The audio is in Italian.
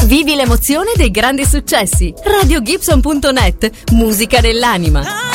Vivi l'emozione dei grandi successi. RadioGibson.net, musica dell'anima.